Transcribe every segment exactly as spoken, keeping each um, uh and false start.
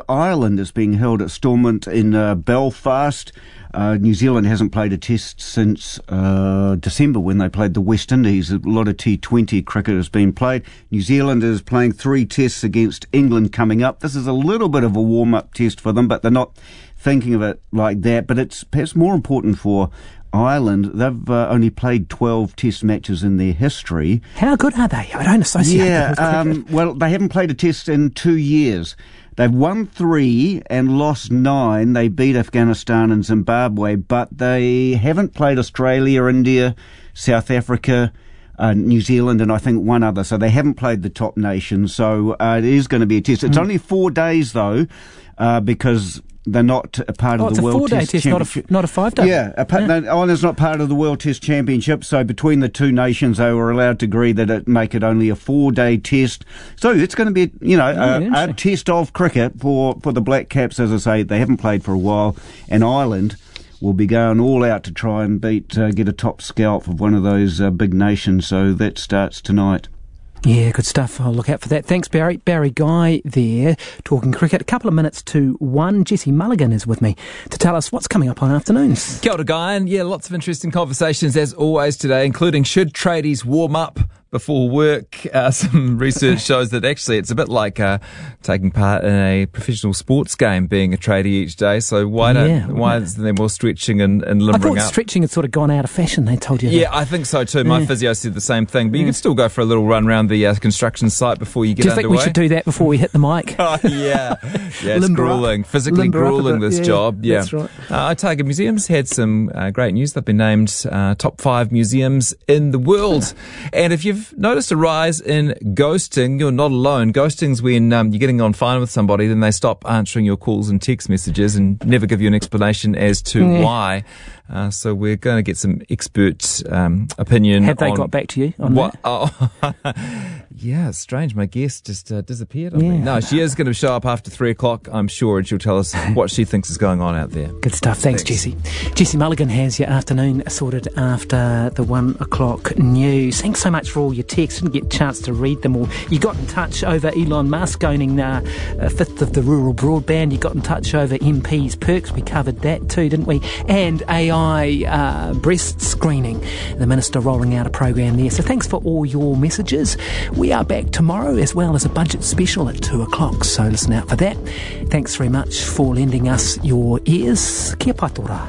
Ireland is being held at Stormont in uh, Belfast. Uh, New Zealand hasn't played a test since uh, December when they played the West Indies. A lot of T twenty cricket has been played. New Zealand is playing three tests against England coming up. This is a little bit of a warm-up test for them, but they're not thinking of it like that. But it's perhaps more important for Ireland. They've uh, only played twelve test matches in their history. How good are they? I don't associate yeah, them with um, well, they haven't played a test in two years. They've won three and lost nine. They beat Afghanistan and Zimbabwe, but they haven't played Australia, India, South Africa, uh, New Zealand, and I think one other. So they haven't played the top nations. So uh, it is going to be a test. It's mm. only four days, though, uh, because they're not a part oh, of the World Test, test Championship. Not a, not a five-day. Yeah, a pa- yeah. No, Ireland's not part of the World Test Championship, so between the two nations, they were allowed to agree that it make it only a four-day test. So it's going to be, you know, yeah, a, a test of cricket for, for the Black Caps. As I say, they haven't played for a while, and Ireland will be going all out to try and beat, uh, get a top scalp of one of those uh, big nations. So that starts tonight. Yeah, good stuff. I'll look out for that. Thanks, Barry. Barry Guy there, talking cricket. A couple of minutes to one. Jesse Mulligan is with me to tell us what's coming up on afternoons. Kia ora, Guy. And yeah, lots of interesting conversations as always today, including should tradies warm up before work. Uh, some research shows that actually it's a bit like uh, taking part in a professional sports game, being a tradie each day. So why don't yeah, why isn't there more stretching and, and limbering I thought up? Stretching had sort of gone out of fashion, they told you. Yeah, that. I think so too. My yeah. physio said the same thing. But yeah. you can still go for a little run around the uh, construction site before you get underway. Do you underway. think we should do that before we hit the mic? Oh, yeah. Yeah, it's Limber grueling. up. Physically Limber grueling, this yeah, job. Yeah. That's right. Uh, Otago Museum's had some uh, great news. They've been named uh, top five museums in the world. And if you've noticed a rise in ghosting, you're not alone. Ghosting's when um, you're getting on fine with somebody, then they stop answering your calls and text messages and never give you an explanation as to yeah. why. Uh, so we're going to get some expert um, opinion. Have they on got back to you on what, that? Oh, yeah, it's strange. My guest just uh, disappeared on Yeah. me. No, she is going to show up after three o'clock, I'm sure, and she'll tell us what she thinks is going on out there. Good stuff. Thanks, Thanks. Jesse. Jesse Mulligan has your afternoon sorted after the one o'clock news. Thanks so much for all your texts. Didn't get a chance to read them all. You got in touch over Elon Musk owning uh, a fifth of the rural broadband. You got in touch over M P's perks. We covered that too, didn't we? And A I uh, breast screening. The Minister rolling out a program there. So thanks for all your messages. We are back tomorrow as well as a budget special at two o'clock. So listen out for that. Thanks very much for lending us your ears. Kia patora.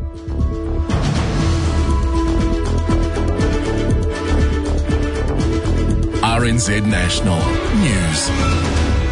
R N Z National News.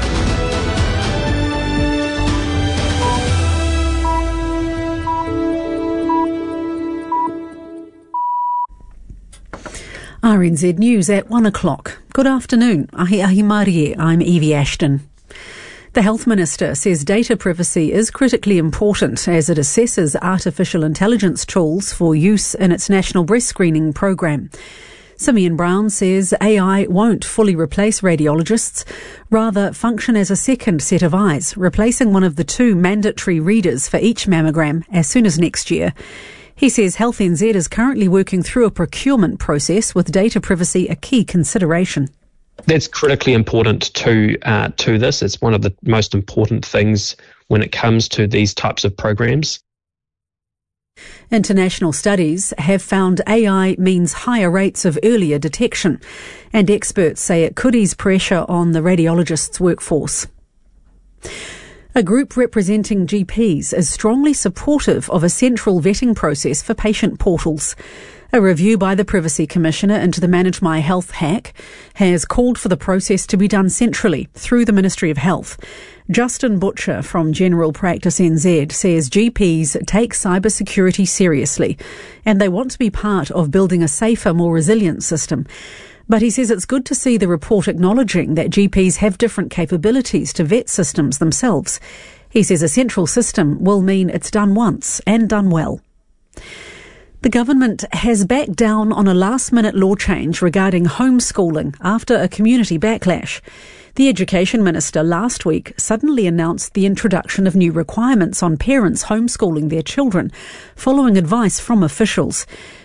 R N Z News at one o'clock. Good afternoon. Ahi ahi marie. I'm Evie Ashton. The Health Minister says data privacy is critically important as it assesses artificial intelligence tools for use in its national breast screening program. Simeon Brown says A I won't fully replace radiologists, rather function as a second set of eyes, replacing one of the two mandatory readers for each mammogram as soon as next year. He says Health N Z is currently working through a procurement process with data privacy a key consideration. That's critically important to uh, to this. It's one of the most important things when it comes to these types of programs. International studies have found A I means higher rates of earlier detection, and experts say it could ease pressure on the radiologists' workforce. A group representing G Ps is strongly supportive of a central vetting process for patient portals. A review by the Privacy Commissioner into the Manage My Health hack has called for the process to be done centrally through the Ministry of Health. Justin Butcher from General Practice N Z says G Ps take cybersecurity seriously and they want to be part of building a safer, more resilient system. But he says it's good to see the report acknowledging that G Ps have different capabilities to vet systems themselves. He says a central system will mean it's done once and done well. The government has backed down on a last-minute law change regarding homeschooling after a community backlash. The Education Minister last week suddenly announced the introduction of new requirements on parents homeschooling their children, following advice from officials.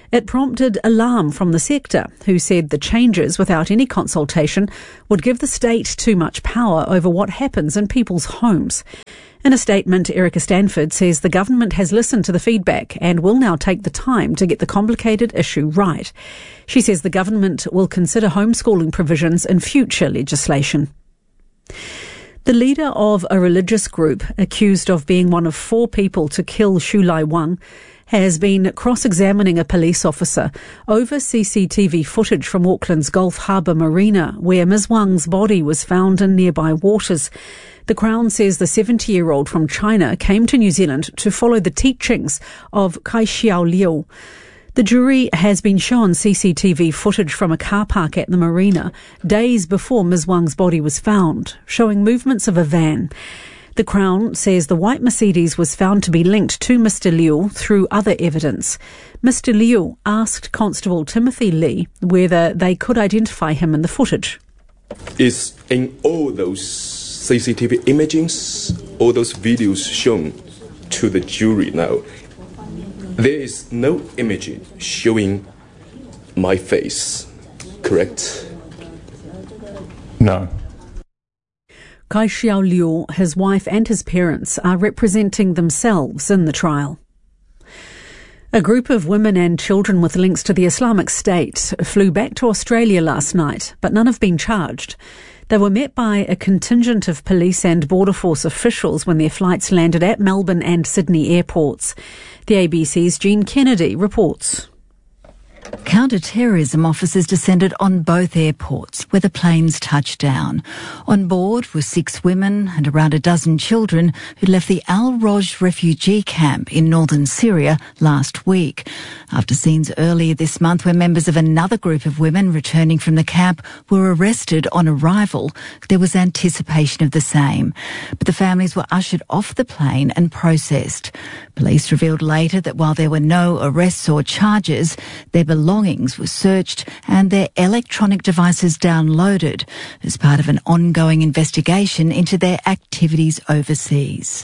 It prompted alarm from the sector, who said the changes, without any consultation, would give the state too much power over what happens in people's homes. In a statement, Erica Stanford says the government has listened to the feedback and will now take the time to get the complicated issue right. She says the government will consider homeschooling provisions in future legislation. The leader of a religious group accused of being one of four people to kill Shu Lai Wang has been cross-examining a police officer over C C T V footage from Auckland's Gulf Harbour Marina, where Miz Wang's body was found in nearby waters. The Crown says the seventy-year-old from China came to New Zealand to follow the teachings of Kai Xiao Liu. The jury has been shown C C T V footage from a car park at the marina days before Miz Wang's body was found, showing movements of a van. The Crown says the white Mercedes was found to be linked to Mister Liu through other evidence. Mister Liu asked Constable Timothy Lee whether they could identify him in the footage. Is in all those C C T V images, all those videos shown to the jury now, there is no image showing my face, correct? No. Kai Xiao Liu, his wife and his parents are representing themselves in the trial. A group of women and children with links to the Islamic State flew back to Australia last night, but none have been charged. They were met by a contingent of police and Border Force officials when their flights landed at Melbourne and Sydney airports. The A B C's Jean Kennedy reports. Counter-terrorism officers descended on both airports where the planes touched down. On board were six women and around a dozen children who left the Al-Roj refugee camp in northern Syria last week. After scenes earlier this month where members of another group of women returning from the camp were arrested on arrival, there was anticipation of the same. But the families were ushered off the plane and processed. Police revealed later that while there were no arrests or charges, their belongings were searched and their electronic devices downloaded as part of an ongoing investigation into their activities overseas.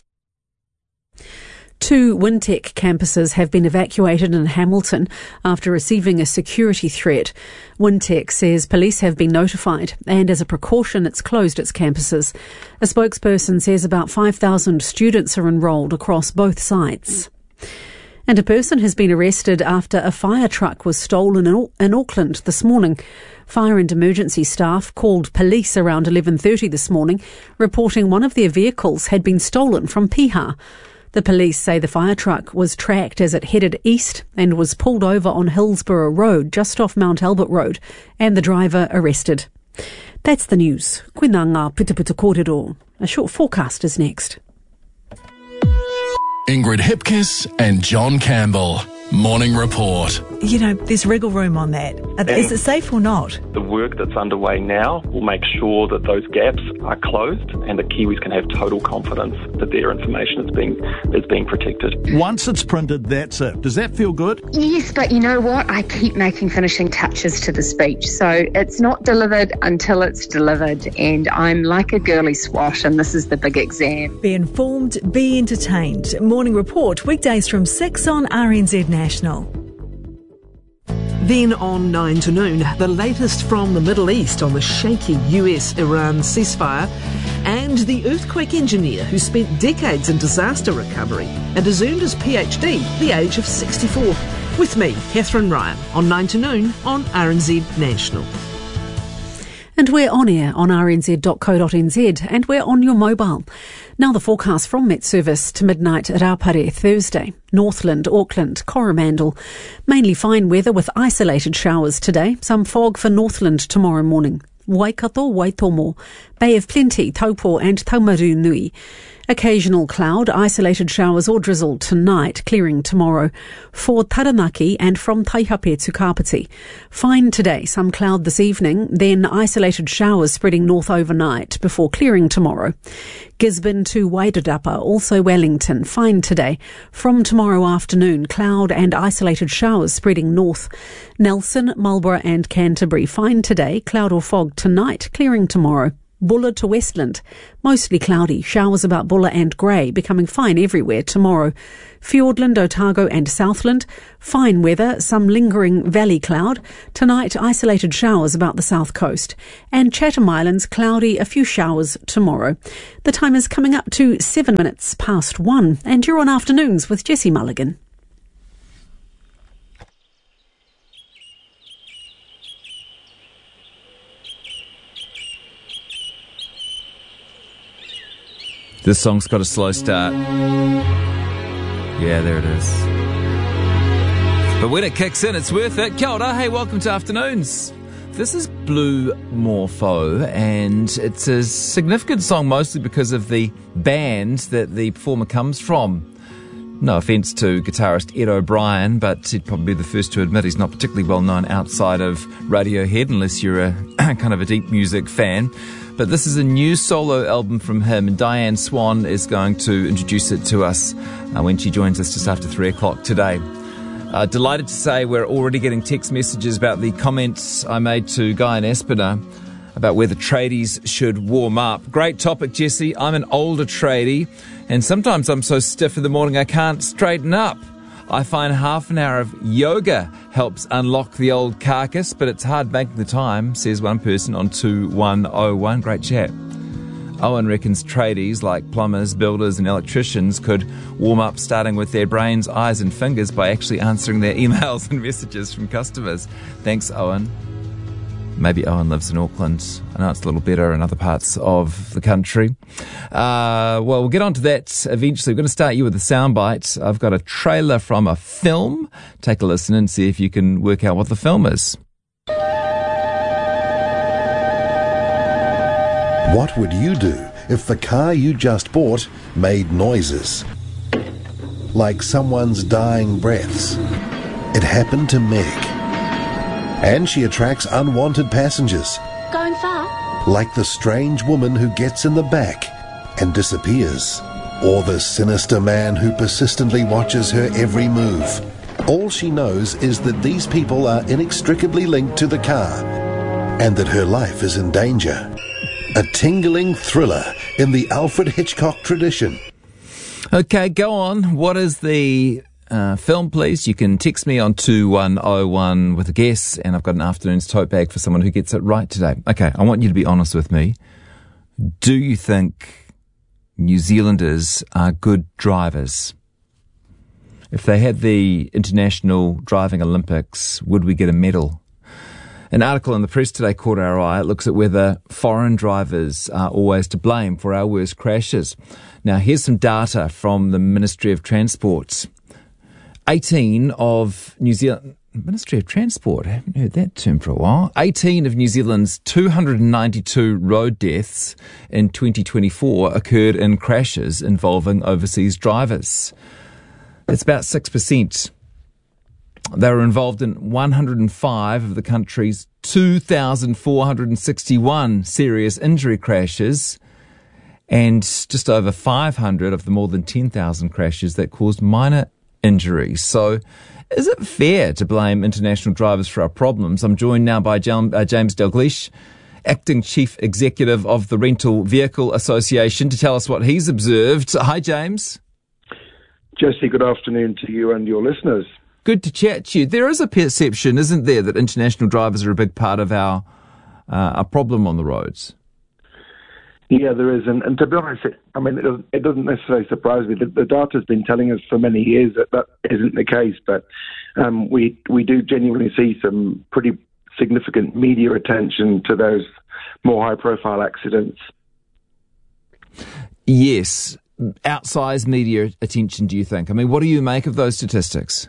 Two Wintec campuses have been evacuated in Hamilton after receiving a security threat. Wintec says police have been notified and as a precaution it's closed its campuses. A spokesperson says about five thousand students are enrolled across both sites. And a person has been arrested after a fire truck was stolen in, in Auckland this morning. Fire and emergency staff called police around eleven thirty this morning, reporting one of their vehicles had been stolen from Piha. The police say the fire truck was tracked as it headed east and was pulled over on Hillsborough Road, just off Mount Albert Road, and the driver arrested. That's the news. Koina ngā putuputu kōrero. A short forecast is next. Ingrid Hipkiss and John Campbell. Morning Report. You know, there's wriggle room on that. Is it safe or not? The work that's underway now will make sure that those gaps are closed and that Kiwis can have total confidence that their information is being is being protected. Once it's printed, that's it. Does that feel good? Yes, but you know what? I keep making finishing touches to the speech. So it's not delivered until it's delivered. And I'm like a girly swash and this is the big exam. Be informed, be entertained. Morning Report, weekdays from six on R N Z National. Then on nine to noon, the latest from the Middle East on the shaky U S Iran ceasefire and the earthquake engineer who spent decades in disaster recovery and has earned his PhD at the age of sixty-four. With me, Catherine Ryan, on nine to noon on R N Z National. And we're on air on r n z dot co dot n z and we're on your mobile. Now the forecast from Met Service to midnight at Aupare Thursday. Northland, Auckland, Coromandel. Mainly fine weather with isolated showers today. Some fog for Northland tomorrow morning. Waikato, Waitomo, Bay of Plenty, Taupo and Taumaru Nui. Occasional cloud, isolated showers or drizzle tonight, clearing tomorrow. For Taranaki and from Taihape to Kapiti. Fine today, some cloud this evening, then isolated showers spreading north overnight before clearing tomorrow. Gisborne to Wairarapa, also Wellington, fine today. From tomorrow afternoon, cloud and isolated showers spreading north. Nelson, Marlborough and Canterbury, fine today, cloud or fog tonight, clearing tomorrow. Bulla to Westland. Mostly cloudy, showers about Bulla and Grey, becoming fine everywhere tomorrow. Fiordland, Otago and Southland, fine weather, some lingering valley cloud. Tonight, isolated showers about the south coast. And Chatham Islands, cloudy, a few showers tomorrow. The time is coming up to seven minutes past one, and you're on Afternoons with Jessie Mulligan. This song's got a slow start. Yeah, there it is. But when it kicks in, it's worth it. Kia ora, hey, welcome to Afternoons. This is Blue Morpho, and it's a significant song mostly because of the band that the performer comes from. No offence to guitarist Ed O'Brien, but he'd probably be the first to admit he's not particularly well known outside of Radiohead, unless you're a kind of a deep music fan. But this is a new solo album from him, and Diane Swan is going to introduce it to us uh, when she joins us just after three o'clock today. Uh, delighted to say we're already getting text messages about the comments I made to Guy and Espiner about whether tradies should warm up. Great topic, Jessie. I'm an older tradie, and sometimes I'm so stiff in the morning I can't straighten up. I find half an hour of yoga helps unlock the old carcass, but it's hard making the time, says one person on two one oh one. Great chat. Owen reckons tradies like plumbers, builders and electricians could warm up starting with their brains, eyes and fingers by actually answering their emails and messages from customers. Thanks, Owen. Maybe Owen lives in Auckland. I know it's a little better in other parts of the country. Uh, well, we'll get on to that eventually. We're going to start you with a soundbite. I've got a trailer from a film. Take a listen and see if you can work out what the film is. What would you do if the car you just bought made noises? Like someone's dying breaths. It happened to Meg. And she attracts unwanted passengers. Going far? Like the strange woman who gets in the back and disappears. Or the sinister man who persistently watches her every move. All she knows is that these people are inextricably linked to the car and that her life is in danger. A tingling thriller in the Alfred Hitchcock tradition. Okay, go on. What is the uh, film, please? You can text me on two one oh one with a guess, and I've got an Afternoons tote bag for someone who gets it right today. Okay, I want you to be honest with me. Do you think New Zealanders are good drivers? If they had the International Driving Olympics, would we get a medal? An article in the press today caught our eye. It looks at whether foreign drivers are always to blame for our worst crashes. Now, here's some data from the Ministry of Transport. eighteen of New Zealand... Ministry of Transport, I haven't heard that term for a while. eighteen of New Zealand's two hundred ninety-two road deaths in twenty twenty-four occurred in crashes involving overseas drivers. It's about six percent. They were involved in one hundred five of the country's two thousand four hundred sixty-one serious injury crashes and just over five hundred of the more than ten thousand crashes that caused minor injuries. So is it fair to blame international drivers for our problems? I'm joined now by James Dalgleish, Acting Chief Executive of the Rental Vehicle Association, to tell us what he's observed. Hi, James. Jesse, good afternoon to you and your listeners. Good to chat to you. There is a perception, isn't there, that international drivers are a big part of our uh, our problem on the roads? Yeah, there is. And, and to be honest, it, I mean, it doesn't, it doesn't necessarily surprise me. The, the data's been telling us for many years that that isn't the case. But um, we, we do genuinely see some pretty significant media attention to those more high-profile accidents. Yes. Outsized media attention, do you think? I mean, what do you make of those statistics?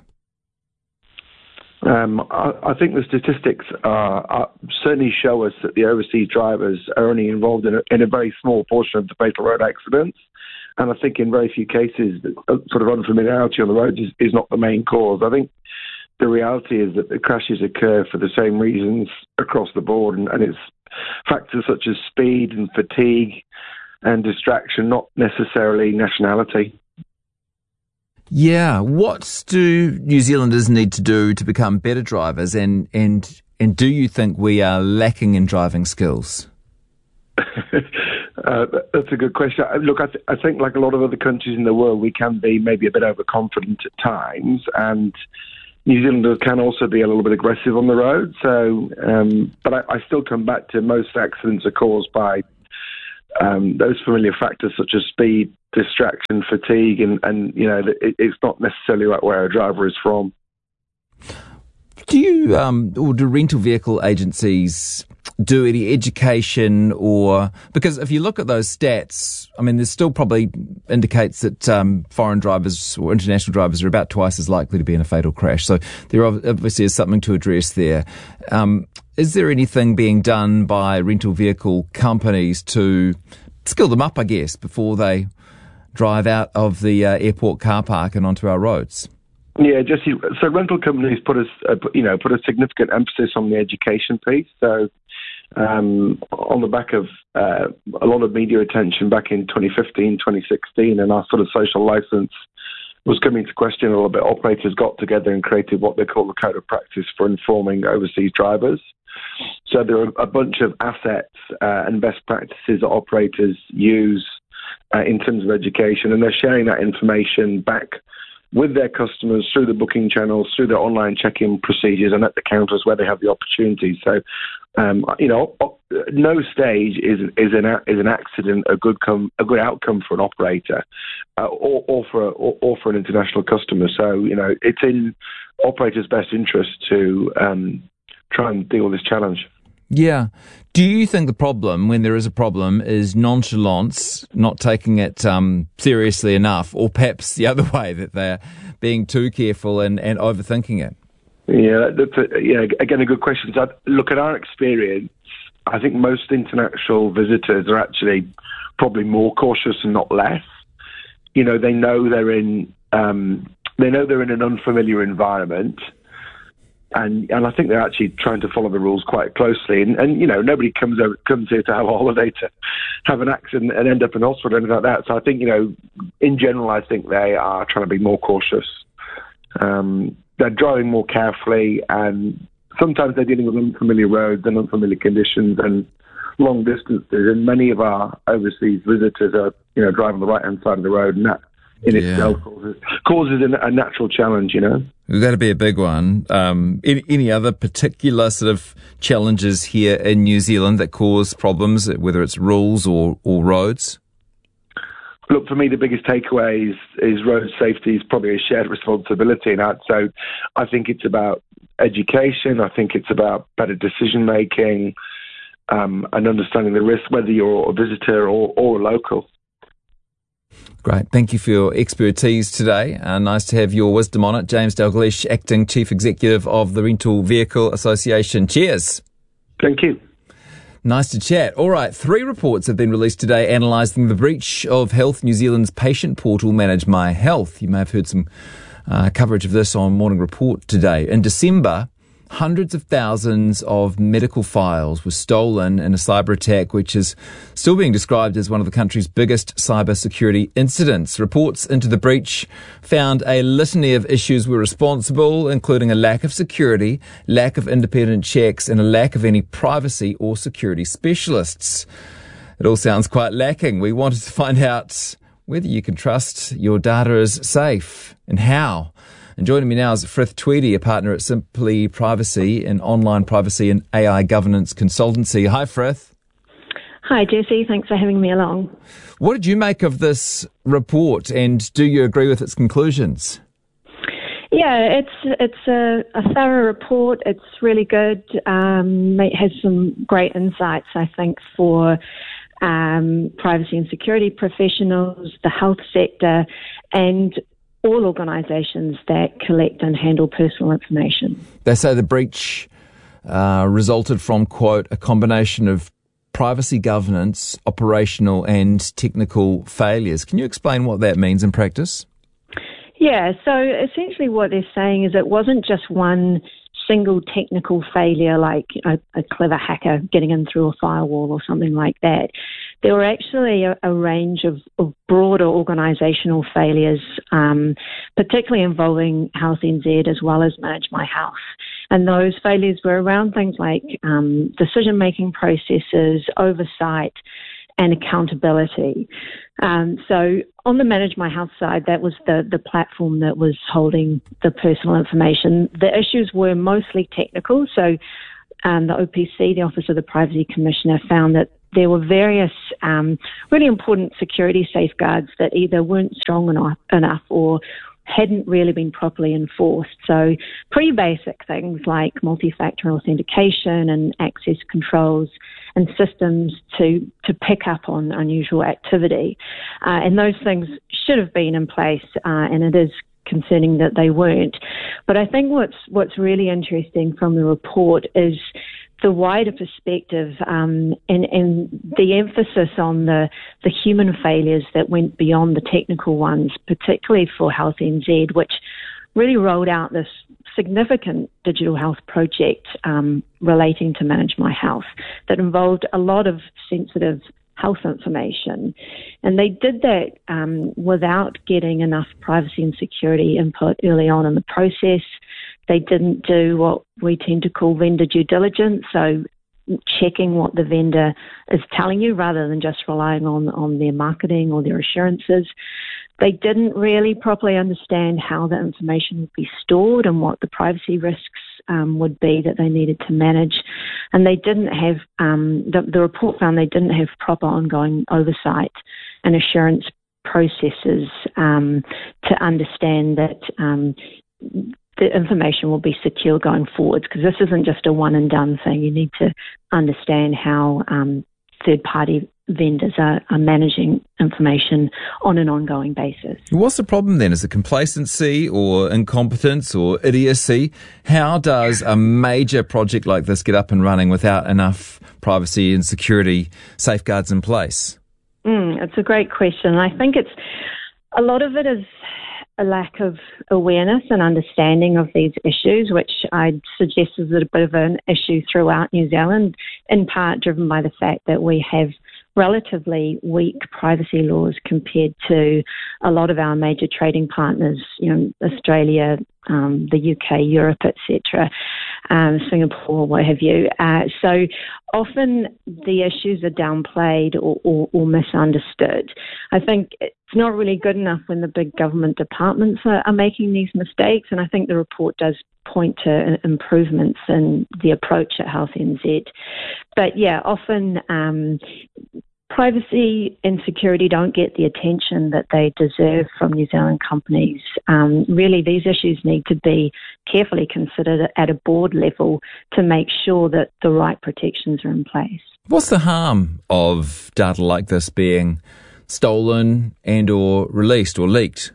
Um, I, I think the statistics are, are certainly show us that the overseas drivers are only involved in a, in a very small portion of the fatal road accidents. And I think in very few cases, sort of unfamiliarity on the roads is, is not the main cause. I think the reality is that the crashes occur for the same reasons across the board. And, and it's factors such as speed and fatigue and distraction, not necessarily nationality. Yeah. What do New Zealanders need to do to become better drivers? And, and, and do you think we are lacking in driving skills? uh, that's a good question. Look, I, th- I think like a lot of other countries in the world, we can be maybe a bit overconfident at times, and New Zealanders can also be a little bit aggressive on the road. So, um, but I, I still come back to most accidents are caused by um, those familiar factors such as speed, distraction, fatigue, and, and you know, it, it's not necessarily about where a driver is from. Do you, um, or do rental vehicle agencies do any education, or because if you look at those stats, I mean, there's still probably indicates that um, foreign drivers or international drivers are about twice as likely to be in a fatal crash. So there obviously is something to address there. Um, is there anything being done by rental vehicle companies to skill them up, I guess, before they drive out of the uh, airport car park and onto our roads? Yeah, Jesse. So rental companies put a, you know, put a significant emphasis on the education piece. So um, on the back of uh, a lot of media attention back in twenty fifteen, twenty sixteen, and our sort of social license was coming to question a little bit, operators got together and created what they call the code of practice for informing overseas drivers. So there are a bunch of assets uh, and best practices that operators use uh, in terms of education, and they're sharing that information back with their customers through the booking channels, through their online check-in procedures, and at the counters where they have the opportunity. So, um, you know, no stage is is an is an accident a good com, a good outcome for an operator, uh, or or for a, or, or for an international customer. So, you know, it's in operators' best interest to um, try and deal with this challenge. Yeah. Do you think the problem, when there is a problem, is nonchalance, not taking it um, seriously enough, or perhaps the other way, that they're being too careful and, and overthinking it? Yeah, that's a, yeah, again, a good question. So, look, at our experience, I think most international visitors are actually probably more cautious and not less. You know, they know they're in um, they know they're in an unfamiliar environment. And and I think they're actually trying to follow the rules quite closely. And, and you know, nobody comes over, comes here to have a holiday to have an accident and end up in hospital or anything like that. So I think, you know, in general, I think they are trying to be more cautious. Um, they're driving more carefully, and sometimes they're dealing with unfamiliar roads and unfamiliar conditions and long distances. And many of our overseas visitors are, you know, driving the right-hand side of the road, and that in yeah. itself causes, causes a, a natural challenge, you know. That'd be a big one. Um, any, any other particular sort of challenges here in New Zealand that cause problems, whether it's rules or, or roads? Look, for me, the biggest takeaway is, is road safety is probably a shared responsibility. And so I think it's about education. I think it's about better decision making um, and understanding the risk, whether you're a visitor or, or a local. Great. Thank you for your expertise today. Uh, nice to have your wisdom on it. James Dalglish, Acting Chief Executive of the Rental Vehicle Association. Cheers. Thank you. Nice to chat. All right. Three reports have been released today analysing the breach of Health New Zealand's patient portal, Manage My Health. You may have heard some uh, coverage of this on Morning Report today. In December, hundreds of thousands of medical files were stolen in a cyber attack, which is still being described as one of the country's biggest cyber security incidents. Reports into the breach found a litany of issues were responsible, including a lack of security, lack of independent checks, and a lack of any privacy or security specialists. It all sounds quite lacking. We wanted to find out whether you can trust your data is safe and how. And joining me now is Frith Tweedy, a partner at Simply Privacy, an online privacy and A I governance consultancy. Hi, Frith. Hi, Jesse. Thanks for having me along. What did you make of this report, and do you agree with its conclusions? Yeah, it's it's a, a thorough report. It's really good. Um, it has some great insights, I think, for um, privacy and security professionals, the health sector, and all organisations that collect and handle personal information. They say the breach uh, resulted from, quote, a combination of privacy governance, operational and technical failures. Can you explain what that means in practice? Yeah, so essentially what they're saying is it wasn't just one single technical failure like a, a clever hacker getting in through a firewall or something like that. There were actually a, a range of, of broader organisational failures, um, particularly involving Health N Z as well as Manage My Health. And those failures were around things like um, decision-making processes, oversight, and accountability. Um, so on the Manage My Health side, that was the, the platform that was holding the personal information. The issues were mostly technical. So um, the O P C, the Office of the Privacy Commissioner, found that there were various um, really important security safeguards that either weren't strong enough, enough or hadn't really been properly enforced. So pretty basic things like multi-factor authentication and access controls and systems to, to pick up on unusual activity. Uh, and those things should have been in place, uh, and it is concerning that they weren't. But I think what's what's really interesting from the report is the wider perspective um, and, and the emphasis on the, the human failures that went beyond the technical ones, particularly for Health N Z, which really rolled out this significant digital health project um, relating to Manage My Health that involved a lot of sensitive health information. And they did that um, without getting enough privacy and security input early on in the process. They didn't do what we tend to call vendor due diligence, so checking what the vendor is telling you rather than just relying on, on their marketing or their assurances. They didn't really properly understand how the information would be stored and what the privacy risks um, would be that they needed to manage. And they didn't have, um, the, the report found they didn't have proper ongoing oversight and assurance processes um, to understand that um, the information will be secure going forwards, because this isn't just a one and done thing. You need to understand how um, third party vendors are, are managing information on an ongoing basis. What's the problem then? Is it complacency or incompetence or idiocy? How does a major project like this get up and running without enough privacy and security safeguards in place? Mm, it's a great question. I think it's a lot of it is a lack of awareness and understanding of these issues, which I'd suggest is a bit of an issue throughout New Zealand, in part driven by the fact that we have relatively weak privacy laws compared to a lot of our major trading partners, you know, Australia, um, the U K, Europe, et cetera, um, Singapore, what have you. Uh, so often the issues are downplayed or, or, or misunderstood. I think it's not really good enough when the big government departments are, are making these mistakes, and I think the report does point to improvements in the approach at Health N Z. But yeah, often um, privacy and security don't get the attention that they deserve from New Zealand companies. Um, really, these issues need to be carefully considered at a board level to make sure that the right protections are in place. What's the harm of data like this being stolen and or released or leaked?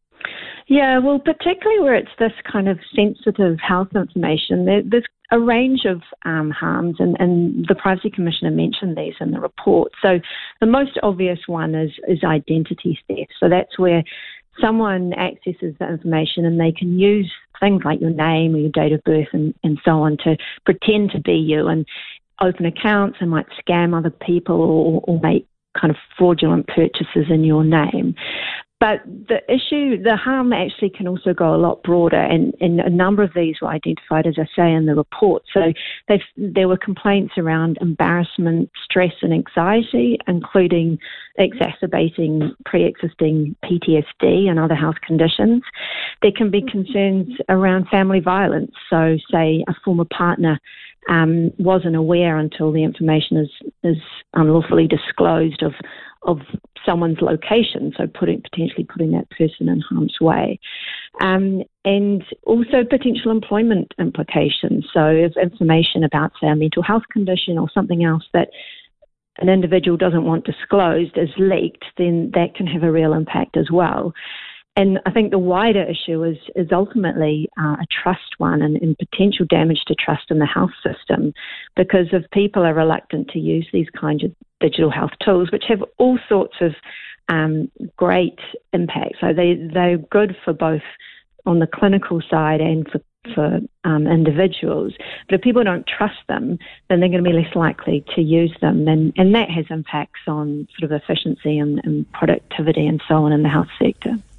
Yeah, well, particularly where it's this kind of sensitive health information, there, there's a range of um, harms, and, and the Privacy Commissioner mentioned these in the report. So the most obvious one is, is identity theft. So that's where someone accesses the information and they can use things like your name or your date of birth and, and so on to pretend to be you and open accounts and might scam other people or, or make kind of fraudulent purchases in your name. But the issue, the harm actually can also go a lot broader, and, and a number of these were identified, as I say, in the report. So they've, there were complaints around embarrassment, stress and anxiety, including exacerbating pre-existing P T S D and other health conditions. There can be concerns around family violence. So say a former partner um, wasn't aware until the information is, is unlawfully disclosed of of someone's location, so putting potentially putting that person in harm's way. Um, and also potential employment implications. So if information about, say, a mental health condition or something else that an individual doesn't want disclosed is leaked, then that can have a real impact as well. And I think the wider issue is is ultimately uh, a trust one and, and potential damage to trust in the health system, because if people are reluctant to use these kinds of digital health tools, which have all sorts of um, great impacts. So they, they're good for both on the clinical side and for, for um, individuals. But if people don't trust them, then they're going to be less likely to use them. And, and that has impacts on sort of efficiency and, and productivity and so on in the health sector.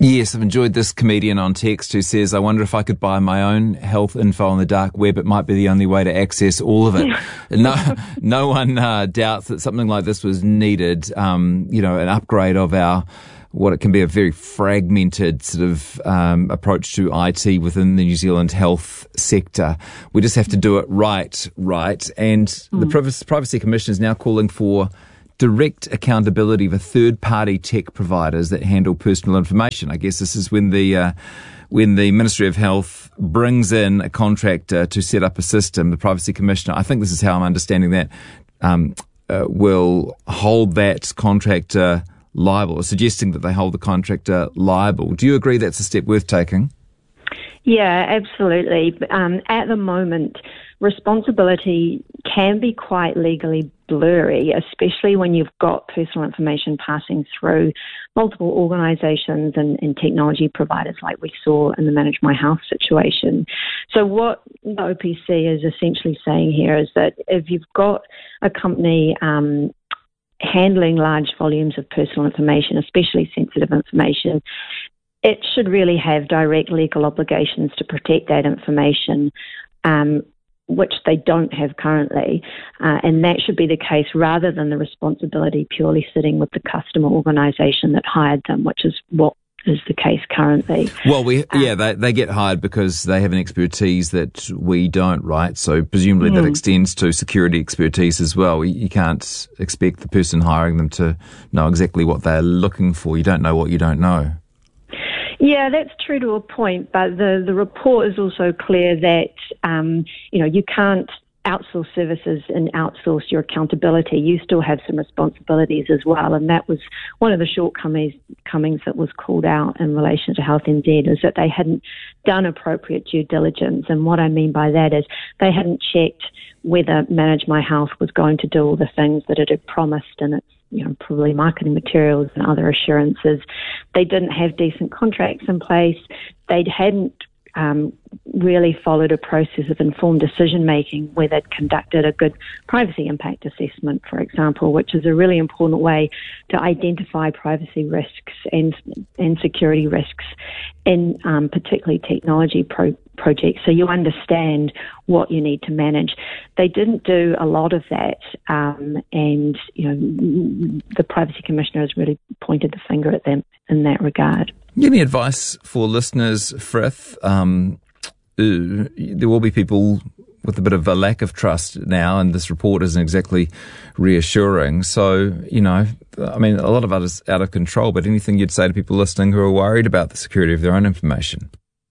Yes, I've enjoyed this comedian on text who says, I wonder if I could buy my own health info on the dark web. It might be the only way to access all of it. no no one uh, doubts that something like this was needed, um, you know, an upgrade of our, what it can be a very fragmented sort of um, approach to I T within the New Zealand health sector. We just have to do it right, right. And mm. the Privacy, Privacy Commission is now calling for direct accountability for third-party tech providers that handle personal information. I guess this is when the uh, when the Ministry of Health brings in a contractor to set up a system. The Privacy Commissioner, I think this is how I'm understanding that, um, uh, will hold that contractor liable, or suggesting that they hold the contractor liable. Do you agree that's a step worth taking? Yeah, absolutely. Um, at the moment, responsibility can be quite legally blurry, especially when you've got personal information passing through multiple organisations and, and technology providers like we saw in the Manage My Health situation. So what the O P C is essentially saying here is that if you've got a company um, handling large volumes of personal information, especially sensitive information, it should really have direct legal obligations to protect that information, um, which they don't have currently. Uh, and that should be the case rather than the responsibility purely sitting with the customer organisation that hired them, which is what is the case currently. Well, we yeah, they, they get hired because they have an expertise that we don't, right? So presumably mm. that extends to security expertise as well. You can't expect the person hiring them to know exactly what they're looking for. You don't know what you don't know. Yeah, that's true to a point, but the, the report is also clear that, um, you know, you can't outsource services and outsource your accountability. You still have some responsibilities as well, and that was one of the shortcomings comings that was called out in relation to Health N Z, is that they hadn't done appropriate due diligence. And what I mean by that is they hadn't checked whether Manage My Health was going to do all the things that it had promised in its, you know, probably marketing materials and other assurances. They didn't have decent contracts in place. They hadn't um, really followed a process of informed decision making where they'd conducted a good privacy impact assessment, for example, which is a really important way to identify privacy risks and and security risks in um, particularly technology pro- projects, so you understand what you need to manage. They didn't do a lot of that, um, and you know the Privacy Commissioner has really pointed the finger at them in that regard. Any advice for listeners, Frith? Um, uh, there will be people with a bit of a lack of trust now, and this report isn't exactly reassuring. So, you know, I mean, a lot of it is out of control, but anything you'd say to people listening who are worried about the security of their own information?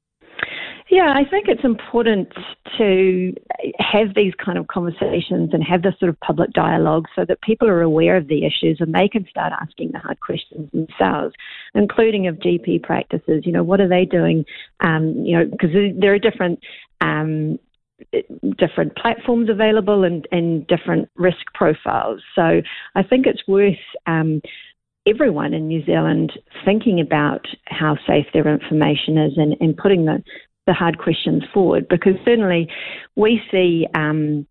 Yeah, I think it's important to have these kind of conversations and have this sort of public dialogue so that people are aware of the issues and they can start asking the hard questions themselves, including of G P practices. You know, what are they doing? Um, you know, because there are different um, different platforms available and, and different risk profiles. So I think it's worth um, everyone in New Zealand thinking about how safe their information is and, and putting the the hard questions forward, because certainly we see um,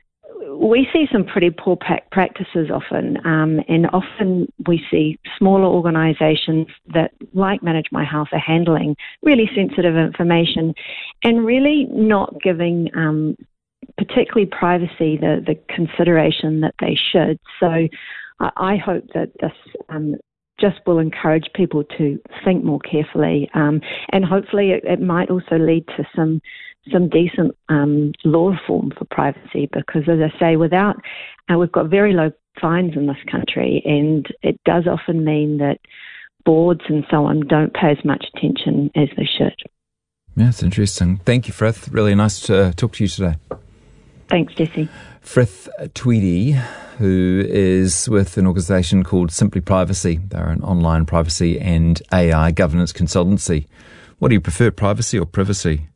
we see some pretty poor practices often, um, and often we see smaller organisations that, like Manage My Health, are handling really sensitive information and really not giving um, particularly privacy the, the consideration that they should. So I, I hope that this um, just will encourage people to think more carefully, um, and hopefully it, it might also lead to some some decent um, law reform for privacy, because, as I say, without uh, we've got very low fines in this country, and it does often mean that boards and so on don't pay as much attention as they should. Yeah, it's interesting. Thank you, Frith. Really nice to talk to you today. Thanks, Jesse. Frith Tweedy, who is with an organisation called Simply Privacy. They're an online privacy and A I governance consultancy. What do you prefer, privacy or privacy?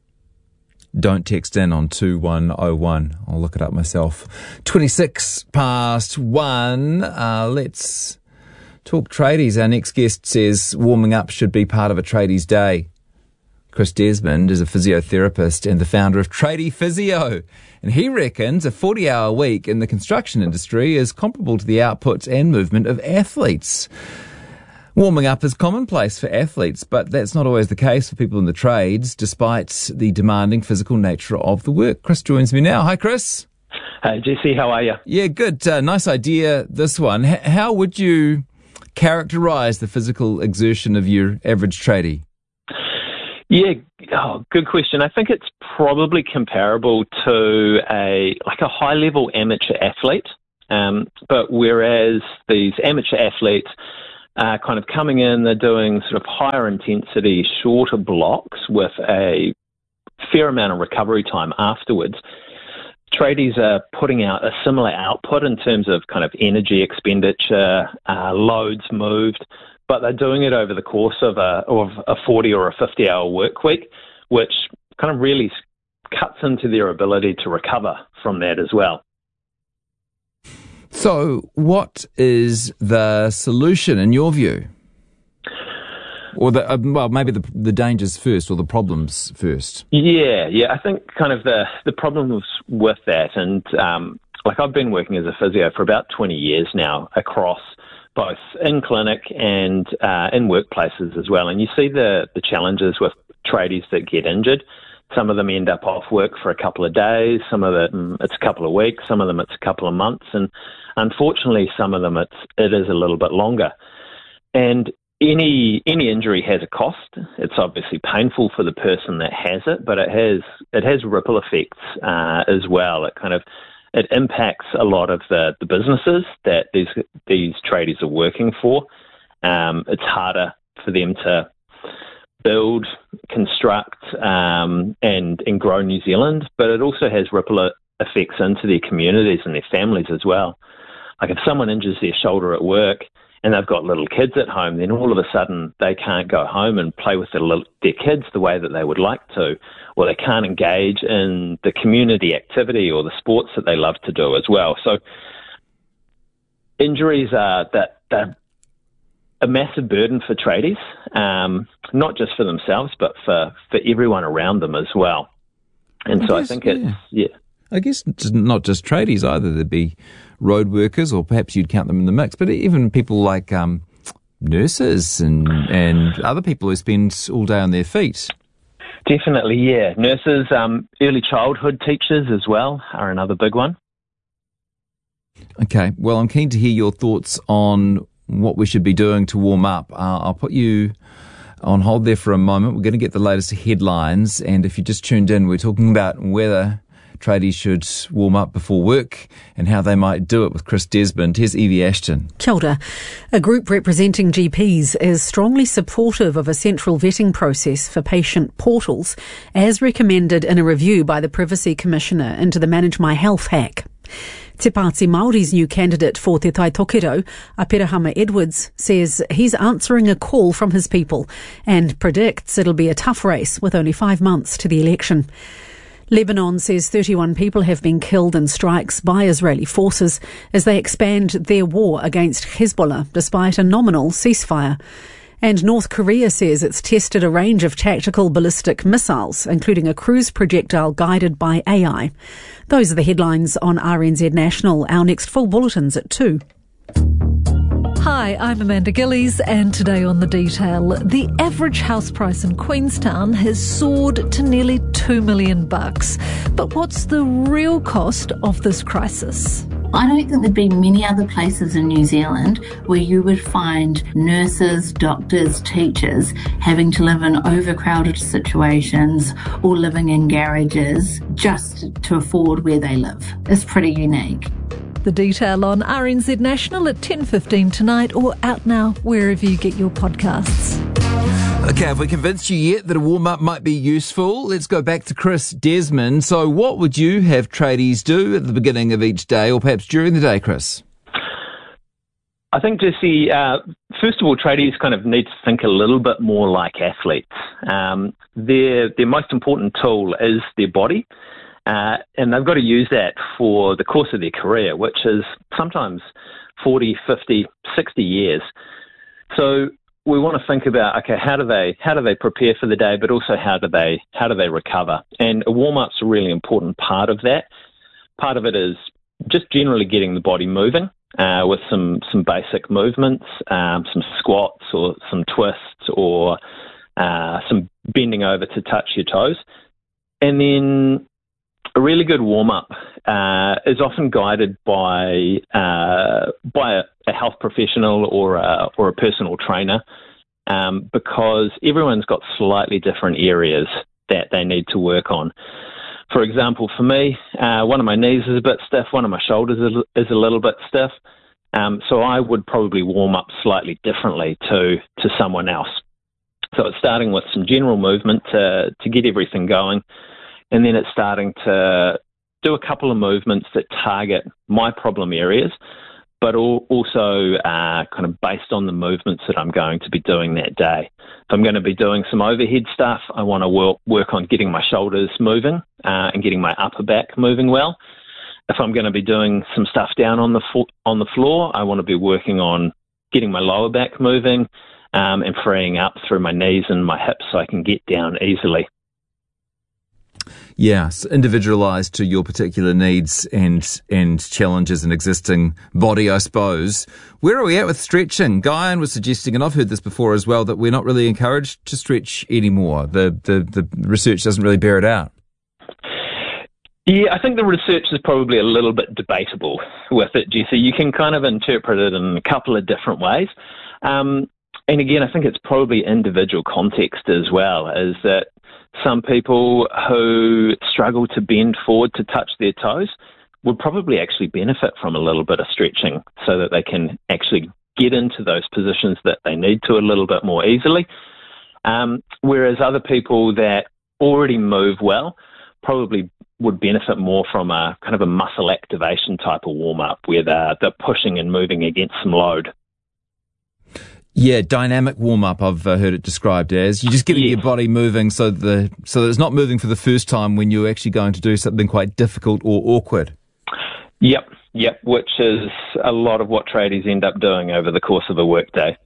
Don't text in on two one oh one. I'll look it up myself. twenty-six past one. Uh, let's talk tradies. Our next guest says warming up should be part of a tradies day. Chris Desmond is a physiotherapist and the founder of Tradie Physio, and he reckons a forty-hour week in the construction industry is comparable to the output and movement of athletes. Warming up is commonplace for athletes, but that's not always the case for people in the trades, despite the demanding physical nature of the work. Chris joins me now. Hi, Chris. Hey, Jesse, how are you? Yeah, good. Uh, nice idea, this one. H- how would you characterise the physical exertion of your average tradie? Yeah, oh, good question. I think it's probably comparable to a like a high-level amateur athlete, um, but whereas these amateur athletes Uh, kind of coming in, they're doing sort of higher intensity, shorter blocks with a fair amount of recovery time afterwards. Tradies are putting out a similar output in terms of kind of energy expenditure, uh, loads moved, but they're doing it over the course of a, of a forty or a fifty hour work week, which kind of really cuts into their ability to recover from that as well. So, what is the solution in your view? Or the uh, well, maybe the the dangers first, or the problems first. Yeah, yeah. I think kind of the the problems with that, and um, like I've been working as a physio for about twenty years now, across both in clinic and uh, in workplaces as well. And you see the the challenges with tradies that get injured. Some of them end up off work for a couple of days. Some of them it's a couple of weeks. Some of them it's a couple of months, and unfortunately, some of them it's it is a little bit longer. And any any injury has a cost. It's obviously painful for the person that has it, but it has it has ripple effects uh, as well. It kind of it impacts a lot of the, the businesses that these these tradies are working for. Um, it's harder for them to build, construct, um, and, and grow New Zealand, but it also has ripple effects into their communities and their families as well. Like if someone injures their shoulder at work and they've got little kids at home, then all of a sudden they can't go home and play with their, little, their kids the way that they would like to, or they can't engage in the community activity or the sports that they love to do as well. So injuries are that they're a massive burden for tradies, um, not just for themselves, but for, for everyone around them as well. And I so guess, I think yeah. it's, yeah. I guess it's not just tradies either. There'd be road workers, or perhaps you'd count them in the mix, but even people like um, nurses and, and other people who spend all day on their feet. Definitely, yeah. Nurses, um, early childhood teachers as well are another big one. Okay, well, I'm keen to hear your thoughts on what we should be doing to warm up. Uh, I'll put you on hold there for a moment. We're going to get the latest headlines, and if you just tuned in, we're talking about whether tradies should warm up before work and how they might do it with Chris Desmond. Here's Evie Ashton. Kia ora. A group representing G Ps is strongly supportive of a central vetting process for patient portals, as recommended in a review by the Privacy Commissioner into the Manage My Health hack. Te Pāti Māori's new candidate for Te Tai Tokerau, Aperahama Edwards, says he's answering a call from his people and predicts it'll be a tough race with only five months to the election. Lebanon says thirty-one people have been killed in strikes by Israeli forces as they expand their war against Hezbollah despite a nominal ceasefire. And North Korea says it's tested a range of tactical ballistic missiles, including a cruise projectile guided by A I. Those are the headlines on R N Z National. Our next full bulletin's at two. Hi, I'm Amanda Gillies, and today on The Detail, the average house price in Queenstown has soared to nearly two million bucks. But what's the real cost of this crisis? I don't think there'd be many other places in New Zealand where you would find nurses, doctors, teachers having to live in overcrowded situations or living in garages just to afford where they live. It's pretty unique. The Detail on R N Z National at ten fifteen tonight, or out now wherever you get your podcasts. Okay, have we convinced you yet that a warm-up might be useful? Let's go back to Chris Desmond. So what would you have tradies do at the beginning of each day, or perhaps during the day, Chris? I think, Jesse, uh, first of all, tradies kind of need to think a little bit more like athletes. Um, their, their most important tool is their body. Uh, and they've got to use that for the course of their career, which is sometimes forty, fifty, sixty years. So we want to think about, okay, how do they how do they prepare for the day, but also how do they how do they recover? And a warm-up's a really important part of that. Part of it is just generally getting the body moving. uh, with some, some basic movements, um, some squats or some twists or uh, some bending over to touch your toes. And then a really good warm-up uh, is often guided by uh, by a, a health professional or a, or a personal trainer, um, because everyone's got slightly different areas that they need to work on. For example, for me, uh, one of my knees is a bit stiff, one of my shoulders is, is a little bit stiff, um, so I would probably warm up slightly differently to, to someone else. So it's starting with some general movement to, to get everything going, and then it's starting to do a couple of movements that target my problem areas, but also uh, kind of based on the movements that I'm going to be doing that day. If I'm going to be doing some overhead stuff, I want to work, work on getting my shoulders moving uh, and getting my upper back moving well. If I'm going to be doing some stuff down on the fo- on the floor, I want to be working on getting my lower back moving um, and freeing up through my knees and my hips so I can get down easily. Yes, individualised to your particular needs and and challenges and existing body, I suppose. Where are we at with stretching? Guyan was suggesting, and I've heard this before as well, that we're not really encouraged to stretch anymore. The the, the research doesn't really bear it out. Yeah, I think the research is probably a little bit debatable with it, Jesse. You can kind of interpret it in a couple of different ways. Um, and again, I think it's probably individual context as well, is that some people who struggle to bend forward to touch their toes would probably actually benefit from a little bit of stretching so that they can actually get into those positions that they need to a little bit more easily. Um, whereas other people that already move well probably would benefit more from a kind of a muscle activation type of warm-up where they're, they're pushing and moving against some load. Yeah, dynamic warm-up, I've uh, heard it described as. You're just getting yeah. your body moving so the so that it's not moving for the first time when you're actually going to do something quite difficult or awkward. Yep, yep, which is a lot of what tradies end up doing over the course of a workday.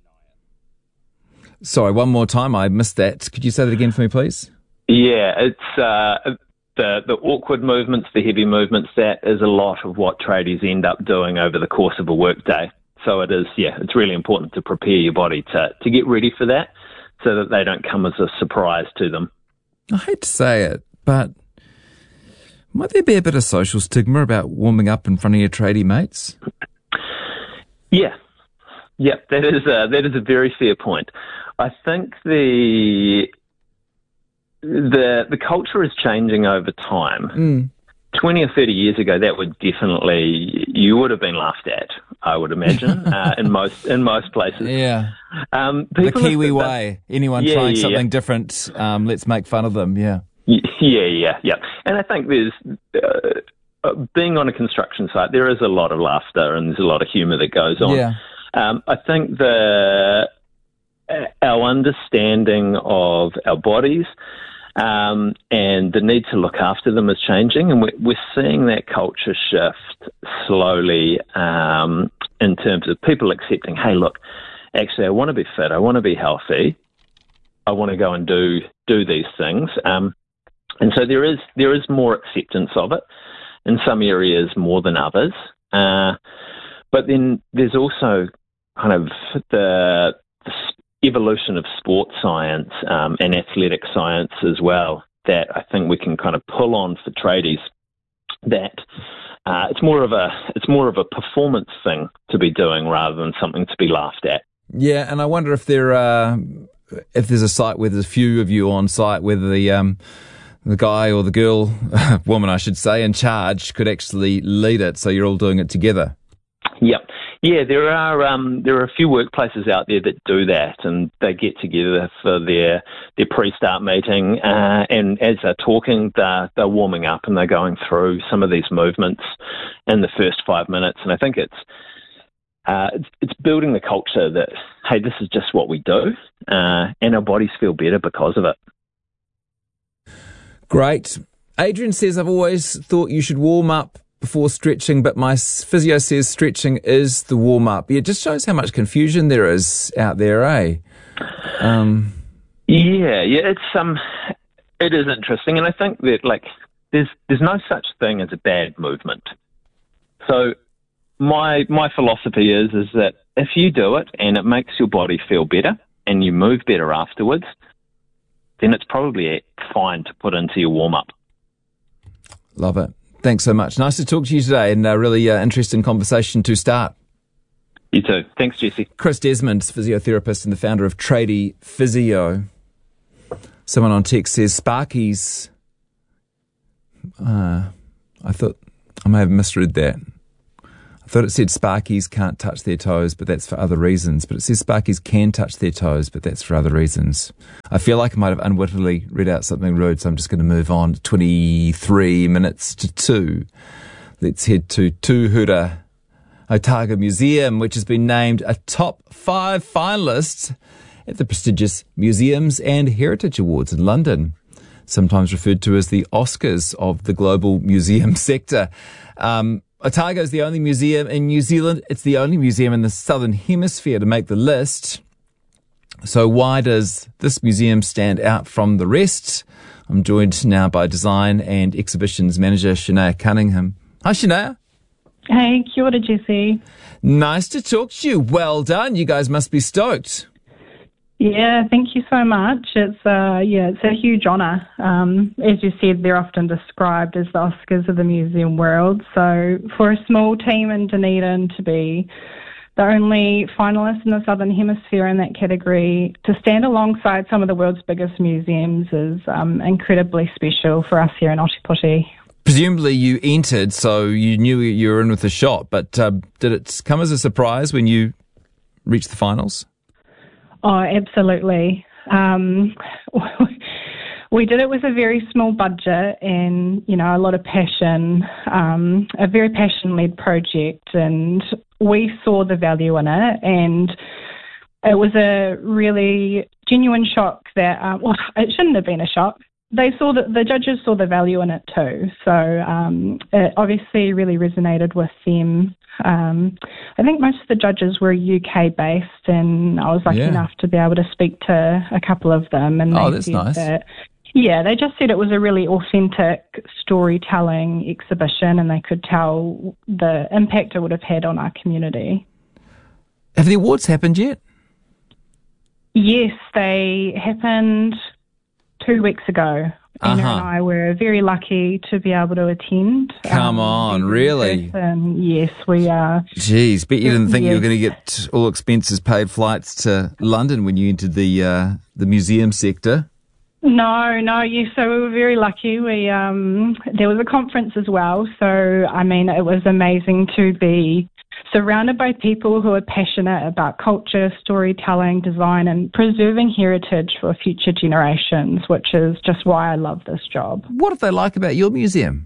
Sorry, one more time, I missed that. Could you say that again for me, please? Yeah, it's uh, the, the awkward movements, the heavy movements, that is a lot of what tradies end up doing over the course of a workday. So it is, yeah, it's really important to prepare your body to, to get ready for that so that they don't come as a surprise to them. I hate to say it, but might there be a bit of social stigma about warming up in front of your tradie mates? Yeah, yeah, that is a, that is a very fair point. I think the the the culture is changing over time. Mm. twenty or thirty years ago, that would definitely, you would have been laughed at, I would imagine, uh, in most in most places. Yeah. Um, the Kiwi way. Anyone yeah, trying yeah, something yeah. different, um, let's make fun of them, yeah. Yeah, yeah, yeah. And I think there's, uh, being on a construction site, there is a lot of laughter and there's a lot of humour that goes on. Yeah. Um, I think the our understanding of our bodies Um, and the need to look after them is changing, and we're, we're seeing that culture shift slowly um, in terms of people accepting, hey, look, actually, I want to be fit, I want to be healthy, I want to go and do do these things, um, and so there is there is more acceptance of it in some areas more than others, uh, but then there's also kind of the, the evolution of sports science um, and athletic science as well that I think we can kind of pull on for tradies. That uh, it's more of a it's more of a performance thing to be doing rather than something to be laughed at. Yeah, and I wonder if there uh, if there's a site where there's a few of you on site, whether the um, the guy or the girl, woman I should say, in charge could actually lead it, so you're all doing it together. Yep. Yeah, there are um, there are a few workplaces out there that do that, and they get together for their their pre-start meeting, uh, and as they're talking, they're, they're warming up and they're going through some of these movements in the first five minutes. And I think it's uh, it's, it's building the culture that, hey, this is just what we do, uh, and our bodies feel better because of it. Great. Adrian says, I've always thought you should warm up before stretching, but my physio says stretching is the warm-up. Yeah, it just shows how much confusion there is out there, eh? Um, yeah, yeah, it's um, it is interesting, and I think that like there's there's no such thing as a bad movement. So my my philosophy is is that if you do it and it makes your body feel better and you move better afterwards, then it's probably fine to put into your warm-up. Love it. Thanks so much. Nice to talk to you today, and a really uh, interesting conversation to start. You too. Thanks, Jesse. Chris Desmond, physiotherapist and the founder of Tradie Physio. Someone on text says Sparkies. Uh, I thought I may have misread that. I thought it said Sparkies can't touch their toes, but that's for other reasons. But it says Sparkies can touch their toes, but that's for other reasons. I feel like I might have unwittingly read out something rude, so I'm just going to move on. twenty-three minutes to two. Let's head to Tuhura Otago Museum, which has been named a top five finalist at the prestigious Museums and Heritage Awards in London, sometimes referred to as the Oscars of the global museum sector. Um, Otago is the only museum in New Zealand. It's the only museum in the Southern Hemisphere to make the list. So why does this museum stand out from the rest? I'm joined now by Design and Exhibitions Manager Shania Cunningham. Hi, Shania. Hey, kia ora, Jesse. Nice to talk to you. Well done. You guys must be stoked. Yeah, thank you so much. It's uh, yeah, it's a huge honour. Um, as you said, they're often described as the Oscars of the museum world. So for a small team in Dunedin to be the only finalist in the Southern Hemisphere in that category, to stand alongside some of the world's biggest museums is um, incredibly special for us here in Ōtepoti. Presumably you entered, so you knew you were in with a shot, but uh, did it come as a surprise when you reached the finals? Oh, absolutely. Um, we did it with a very small budget and, you know, a lot of passion, um, a very passion-led project, and we saw the value in it, and it was a really genuine shock that, uh, well, it shouldn't have been a shock. They saw that the judges saw the value in it too. So um, it obviously really resonated with them. Um, I think most of the judges were U K based, and I was lucky Yeah. enough to be able to speak to a couple of them. And Oh, they that's said nice. that, yeah, they just said it was a really authentic storytelling exhibition, and they could tell the impact it would have had on our community. Have the awards happened yet? Yes, they happened two weeks ago. Anna Uh-huh. and I were very lucky to be able to attend. Come um, on, really? And yes, we are. Jeez, bet you didn't think you were Yes. going to get all expenses paid flights to London when you entered the uh, the museum sector. No, no, yes, so we were very lucky. We um, there was a conference as well, so I mean, it was amazing to be surrounded by people who are passionate about culture, storytelling, design, and preserving heritage for future generations, which is just why I love this job. What did they like about your museum?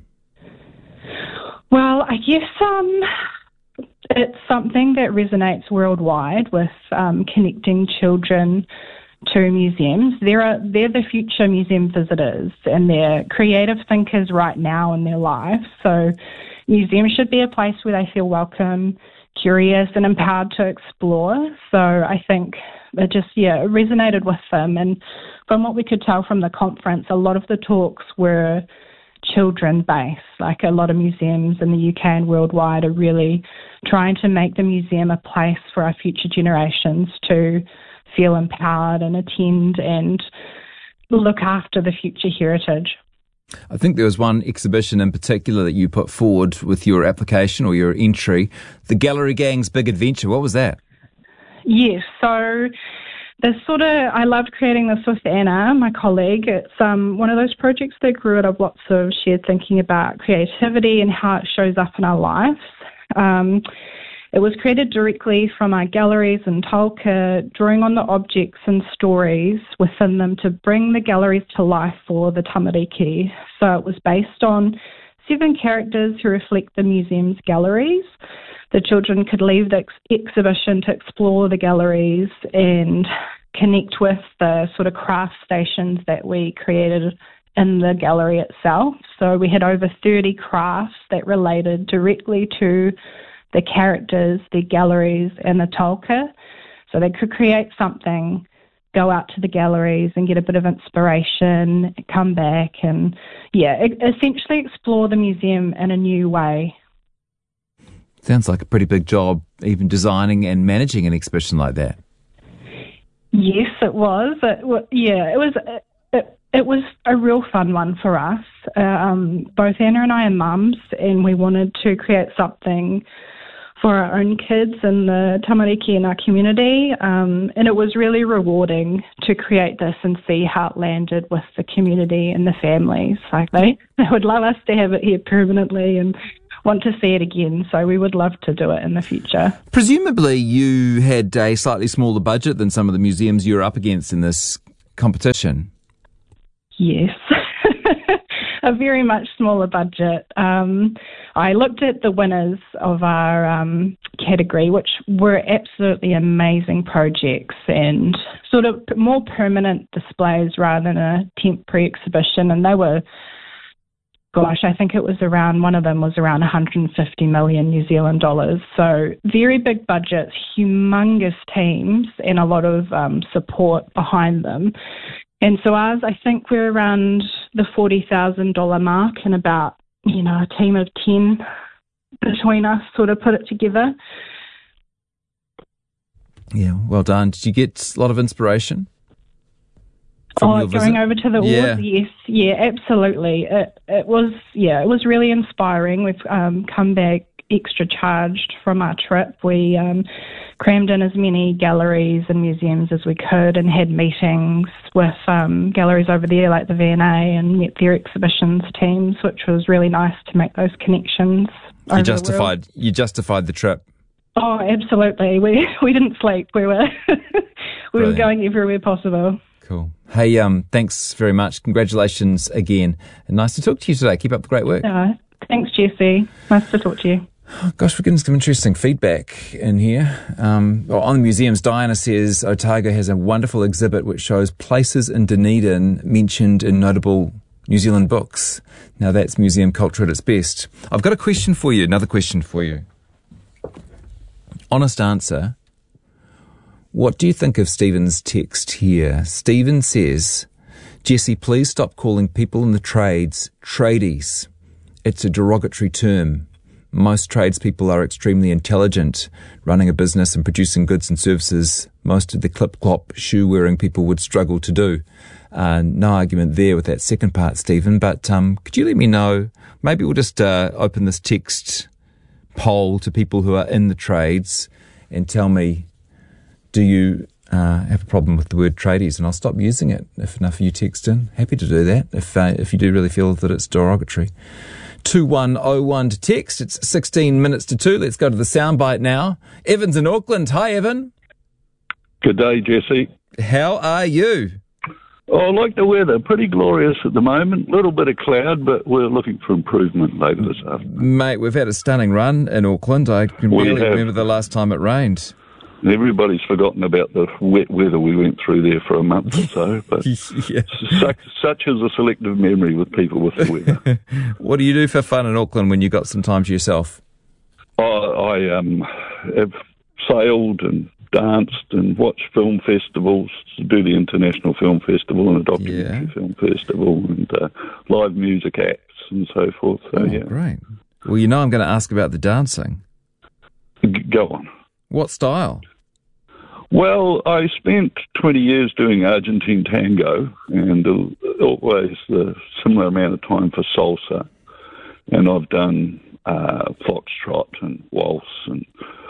Well, I guess um, it's something that resonates worldwide with um, connecting children to museums. They're, a, they're the future museum visitors, and they're creative thinkers right now in their life. So museums should be a place where they feel welcome, curious, and empowered to explore. So I think it just, yeah, it resonated with them. And from what we could tell from the conference, a lot of the talks were children-based. Like a lot of museums in the U K and worldwide are really trying to make the museum a place for our future generations to feel empowered and attend and look after the future heritage. I think there was one exhibition in particular that you put forward with your application or your entry, the Gallery Gang's Big Adventure. What was that? Yes, so the sort of, I loved creating this with Anna, my colleague. It's um, one of those projects that grew out of lots of shared thinking about creativity and how it shows up in our lives. Um, It was created directly from our galleries in Tolka, drawing on the objects and stories within them to bring the galleries to life for the tamariki. So it was based on seven characters who reflect the museum's galleries. The children could leave the ex- exhibition to explore the galleries and connect with the sort of craft stations that we created in the gallery itself. So we had over thirty crafts that related directly to the characters, the galleries, and the Tolka. So they could create something, go out to the galleries and get a bit of inspiration, come back and, yeah, essentially explore the museum in a new way. Sounds like a pretty big job, even designing and managing an exhibition like that. Yes, it was. It, wa- yeah, it was. It, it was a real fun one for us. Um, both Anna and I are mums, and we wanted to create something for our own kids and the tamariki in our community. Um, and it was really rewarding to create this and see how it landed with the community and the families. Like they, they would love us to have it here permanently and want to see it again. So we would love to do it in the future. Presumably you had a slightly smaller budget than some of the museums you were up against in this competition. Yes. A very much smaller budget. Um, I looked at the winners of our um, category, which were absolutely amazing projects and sort of more permanent displays rather than a temporary exhibition. And they were, gosh, I think it was around, one of them was around one hundred fifty million New Zealand dollars. So very big budgets, humongous teams, and a lot of um, support behind them. And so ours, I think we're around the forty thousand dollars mark, and about, you know, a team of ten between us sort of put it together. Yeah, well done. Did you get a lot of inspiration? Oh, going visit? over to the yeah. awards, yes, yeah, absolutely. It it was, yeah, it was really inspiring. We've um, come back extra charged from our trip. We um, crammed in as many galleries and museums as we could, and had meetings with um, galleries over there like the V and A, and met their exhibitions teams, which was really nice to make those connections. You justified. You justified the trip. Oh, absolutely. We we didn't sleep. We were we Brilliant. were going everywhere possible. Cool. Hey, um, thanks very much. Congratulations again. And nice to talk to you today. Keep up the great work. Uh, thanks, Jesse. Nice to talk to you. Oh, gosh, we're getting some interesting feedback in here. Um, well, on the museums, Diana says Otago has a wonderful exhibit which shows places in Dunedin mentioned in notable New Zealand books. Now that's museum culture at its best. I've got a question for you, another question for you. Honest answer. What do you think of Stephen's text here? Stephen says, Jesse, please stop calling people in the trades tradies. It's a derogatory term. Most tradespeople are extremely intelligent, running a business and producing goods and services most of the clip-clop shoe-wearing people would struggle to do. Uh, no argument there with that second part, Stephen, but um, could you let me know, maybe we'll just uh, open this text poll to people who are in the trades and tell me, do you uh, have a problem with the word tradies? And I'll stop using it if enough of you text in. Happy to do that if uh, if you do really feel that it's derogatory. two one oh one to text. It's sixteen minutes to two. Let's go to the soundbite now. Evan's in Auckland. Hi, Evan. Good day, Jesse. How are you? Oh, I like the weather. Pretty glorious at the moment. A little bit of cloud, but we're looking for improvement later this afternoon. Mate, we've had a stunning run in Auckland. I can We really have. remember the last time it rained. Everybody's forgotten about the wet weather we went through there for a month or so, but yeah. such, such is a selective memory with people with the weather. What do you do for fun in Auckland when you've got some time to yourself? I, I um, have sailed and danced and watched film festivals, do the International Film Festival and a documentary Yeah. film festival, and uh, live music acts and so forth. So, Oh, yeah. great. Well, you know I'm going to ask about the dancing. G- go on. What style? Well, I spent twenty years doing Argentine tango, and uh, always the similar amount of time for salsa. And I've done uh, foxtrot and waltz and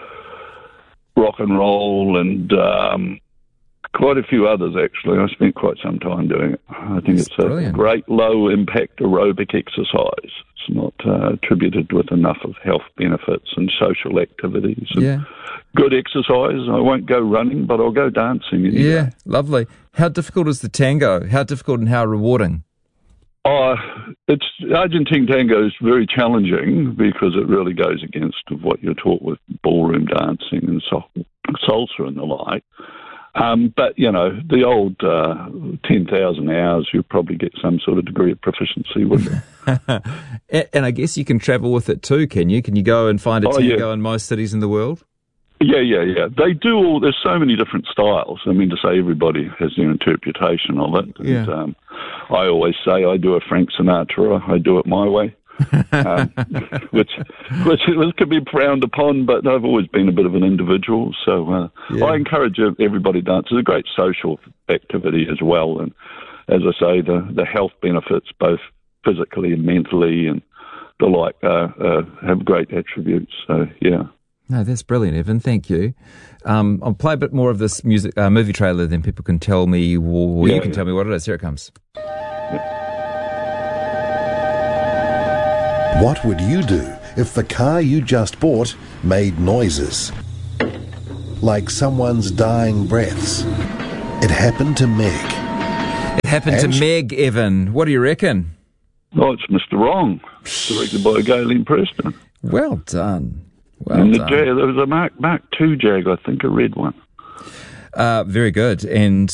rock and roll and um, quite a few others, actually. I spent quite some time doing it. I think That's it's a brilliant. great low-impact aerobic exercise. It's not uh, attributed with enough of health benefits and social activities. And Yeah. good exercise. I won't go running, but I'll go dancing. Anyway. Yeah, lovely. How difficult is the tango? How difficult and how rewarding? Uh, it's Argentine tango is very challenging because it really goes against what you're taught with ballroom dancing and so, salsa and the like. Um, but, you know, the old uh, ten thousand hours, you'll probably get some sort of degree of proficiency with it. And and I guess you can travel with it too, can you? Can you go and find a Oh, tango yeah. in most cities in the world? Yeah, yeah, yeah. They do all, there's so many different styles. I mean, to say everybody has their interpretation of it. And, Yeah. um, I always say I do a Frank Sinatra, I do it my way. um, which, which which can be frowned upon, but I've always been a bit of an individual, so uh, yeah. I encourage everybody to dance. It's a great social activity as well, and as I say, the, the health benefits, both physically and mentally, and the like, uh, uh, have great attributes, so yeah. No, that's brilliant, Evan. Thank you. Um, I'll play a bit more of this music uh, movie trailer, then people can tell me, or yeah, you can yeah. tell me what it is. Here it comes. What would you do if the car you just bought made noises? Like someone's dying breaths. It happened to Meg. It happened and to Meg, Evan. What do you reckon? Oh, it's Mister Wrong, directed by Galen Preston. Well done. Well and the done. Jag, there was a Mark Mark two Jag, I think, a red one. Uh, very good, and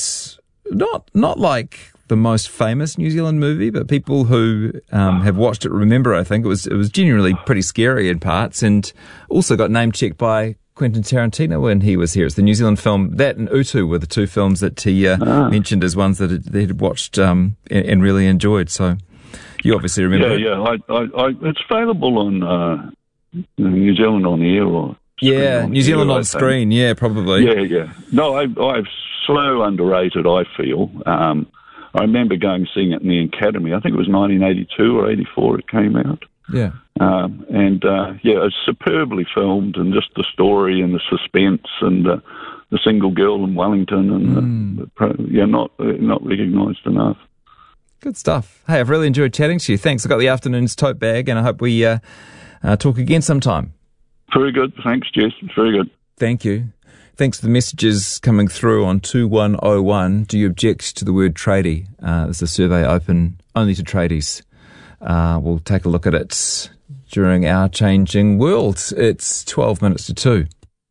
not not like the most famous New Zealand movie, but people who um, have watched it remember. I think it was it was genuinely pretty scary in parts, and also got name checked by Quentin Tarantino when he was here. It's the New Zealand film. That and Utu were the two films that he uh, ah. mentioned as ones that he had watched um, and, and really enjoyed. So you obviously remember. Yeah, yeah. I, I, I, it's available on uh, New Zealand on air or. Yeah, New Zealand on screen. Yeah, probably. Yeah, yeah. No, I, I've slow underrated. I feel. Um, I remember going seeing it in the Academy. I think it was nineteen eighty-two or eighty-four. It came out. Yeah. Um, and uh, yeah, it's superbly filmed, and just the story and the suspense and uh, the single girl in Wellington, and mm. the, the, yeah, not uh, not recognised enough. Good stuff. Hey, I've really enjoyed chatting to you. Thanks. I got the afternoon's tote bag, and I hope we uh, uh, talk again sometime. Very good. Thanks, Jess. Very good. Thank you. Thanks for the messages coming through on two one oh one. Do you object to the word tradie? Uh, there's a survey open only to tradies. Uh, we'll take a look at it during our changing world. It's twelve minutes to two.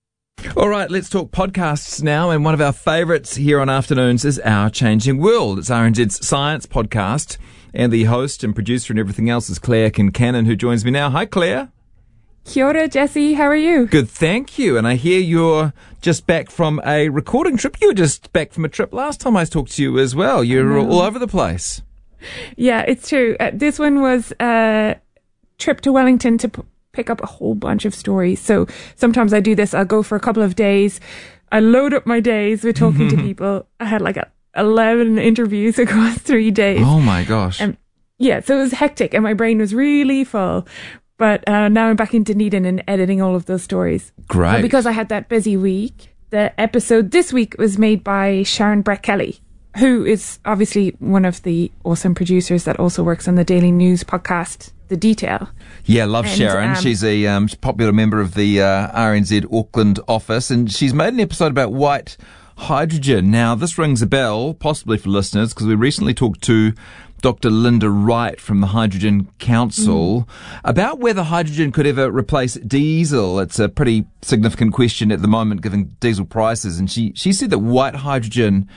All right, let's talk podcasts now. And one of our favourites here on Afternoons is Our Changing World. It's R N Z's science podcast. And the host and producer and everything else is Claire Kincannon, who joins me now. Hi, Claire. Kia ora, Jesse. How are you? Good, thank you. And I hear you're just back from a recording trip. You were just back from a trip last time I talked to you as well. You're all over the place. Yeah, it's true. Uh, this one was a trip to Wellington to p- pick up a whole bunch of stories. So sometimes I do this. I'll go for a couple of days. I load up my days with talking to people. I had like a, eleven interviews across three days. Oh my gosh. Um, yeah, so it was hectic and my brain was really full. But uh, now I'm back in Dunedin and editing all of those stories. Great. But because I had that busy week, the episode this week was made by Sharon Brett-Kelly, who is obviously one of the awesome producers that also works on the daily news podcast, The Detail. Yeah, love and, Sharon. Um, she's a um, popular member of the uh, R N Z Auckland office, and she's made an episode about white hydrogen. Now, this rings a bell, possibly for listeners, because we recently talked to Doctor Linda Wright from the Hydrogen Council mm. about whether hydrogen could ever replace diesel. It's a pretty significant question at the moment, given diesel prices. And she, she said that white hydrogen,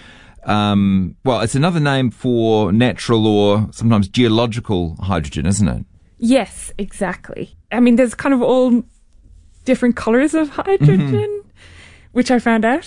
um, well, it's another name for natural or sometimes geological hydrogen, isn't it? Yes, exactly. I mean, there's kind of all different colours of hydrogen, mm-hmm. which I found out.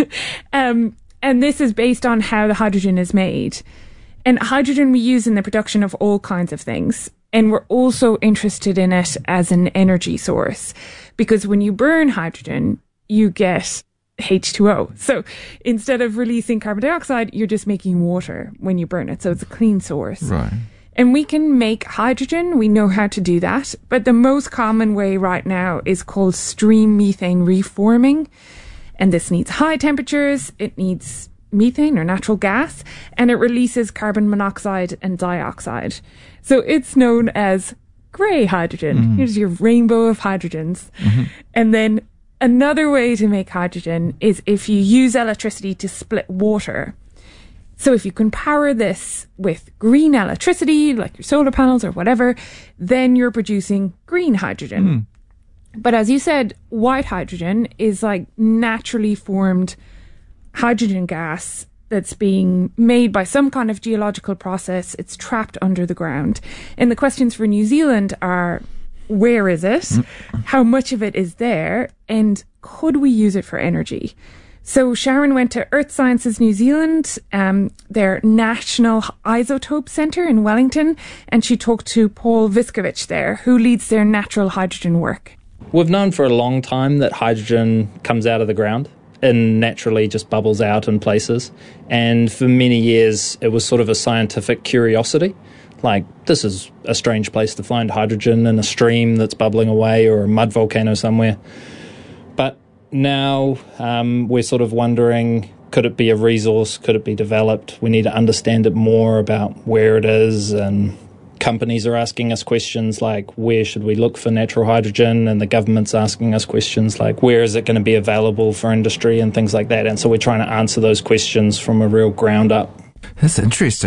um, and this is based on how the hydrogen is made. And hydrogen we use in the production of all kinds of things. And we're also interested in it as an energy source. Because when you burn hydrogen, you get H two O. So instead of releasing carbon dioxide, you're just making water when you burn it. So it's a clean source. Right. And we can make hydrogen. We know how to do that. But the most common way right now is called stream methane reforming. And this needs high temperatures. It needs methane or natural gas, and it releases carbon monoxide and dioxide. So it's known as grey hydrogen. Mm-hmm. Here's your rainbow of hydrogens. Mm-hmm. And then another way to make hydrogen is if you use electricity to split water. So if you can power this with green electricity, like your solar panels or whatever, then you're producing green hydrogen. Mm. But as you said, white hydrogen is like naturally formed hydrogen gas that's being made by some kind of geological process. It's trapped under the ground. And the questions for New Zealand are, where is it? Mm. How much of it is there? And could we use it for energy? So Sharon went to Earth Sciences New Zealand, um, their National Isotope Centre in Wellington, and she talked to Paul Viskovich there, who leads their natural hydrogen work. We've known for a long time that hydrogen comes out of the ground and naturally just bubbles out in places. And for many years, it was sort of a scientific curiosity. Like, this is a strange place to find hydrogen in a stream that's bubbling away or a mud volcano somewhere. But now um, we're sort of wondering, could it be a resource? Could it be developed? We need to understand it more about where it is, and companies are asking us questions like, where should we look for natural hydrogen? And the government's asking us questions like, where is it going to be available for industry and things like that? And so we're trying to answer those questions from a real ground up. That's interesting.